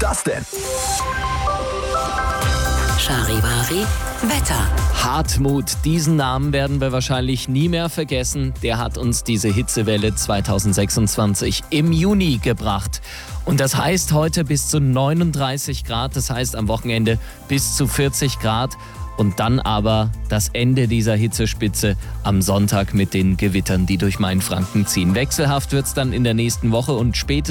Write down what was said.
das denn? Charivari Wetter. Hartmut, diesen Namen werden wir wahrscheinlich nie mehr vergessen. Der hat uns diese Hitzewelle 2026 im Juni gebracht. Und das heißt heute bis zu 39 Grad, das heißt am Wochenende bis zu 40 Grad. Und dann aber das Ende dieser Hitzespitze am Sonntag mit den Gewittern, die durch Mainfranken ziehen. Wechselhaft wird es dann in der nächsten Woche und spätestens